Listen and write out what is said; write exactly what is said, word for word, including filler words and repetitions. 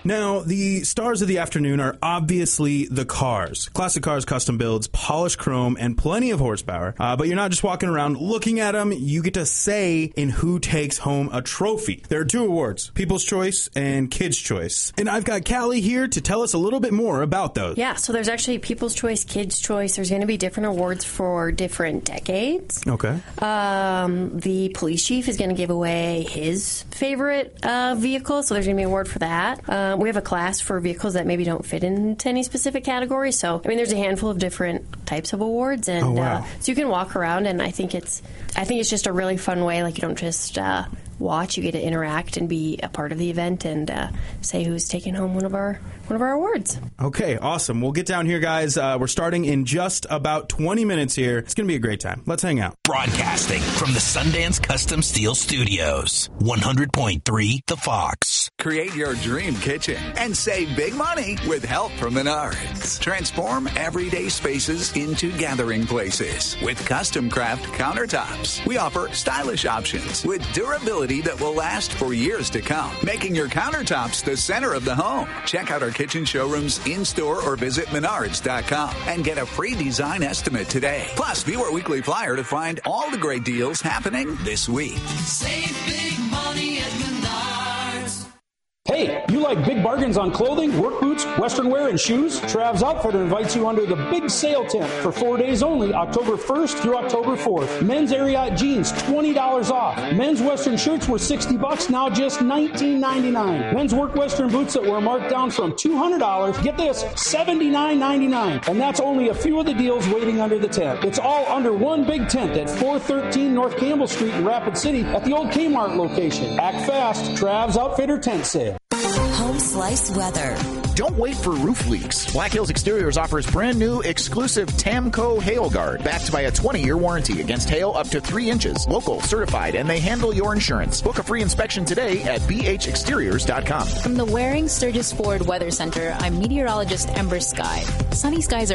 Now, the stars of the afternoon are obviously the cars. Classic Cars custom builds, polished chrome, and plenty of horsepower. Uh, but you're not just walking around looking at them. You get to say in who takes home a trophy. There are two awards, People's Choice and Kids' Choice. And I've got Callie here to tell us a little bit more about those. Yeah, so there's actually People's Choice, Kids' Choice. There's going to be different awards for different decades. Okay. Um, the police chief is going to give away his favorite uh, vehicle, so there's going to be an award for that. Uh, we have a class for vehicles that maybe don't fit into any specific category. So, I mean, there's a handful of different types of awards, and oh, wow. uh, so you can walk around, and I think it's, I think it's just a really fun way. Like, you don't just uh, watch; you get to interact and be a part of the event, and uh, say who's taking home one of our one of our awards. Okay, awesome. We'll get down here, guys. Uh, we're starting in just about twenty minutes here. It's going to be a great time. Let's hang out. Broadcasting from the Sundance Custom Steel Studios, one hundred point three The Fox. Create your dream kitchen and save big money with help from Menards. Transform everyday spaces into gathering places with custom craft countertops. We offer stylish options with durability that will last for years to come, making your countertops the center of the home. Check out our kitchen showrooms in-store or visit menards dot com and get a free design estimate today. Plus, view our weekly flyer to find all the great deals happening this week. Save big money at Menards. Hey, you like big bargains on clothing, work boots, western wear, and shoes? Trav's Outfitter invites you under the big sale tent for four days only, October first through October fourth. Men's Ariat jeans, twenty dollars off. Men's western shirts were sixty bucks, now just nineteen ninety-nine. Men's work western boots that were marked down from two hundred dollars, get this, seventy-nine ninety-nine. And that's only a few of the deals waiting under the tent. It's all under one big tent at four thirteen North Campbell Street in Rapid City at the old Kmart location. Act fast, Trav's Outfitter tent sale. Home Slice weather. Don't wait for roof leaks. Black Hills Exteriors offers brand new exclusive Tamco Hail Guard, backed by a twenty-year warranty against hail up to three inches. Local, certified, and they handle your insurance. Book a free inspection today at b h exteriors dot com. From the Waring Sturgis Ford Weather Center, I'm meteorologist Ember Sky. Sunny skies are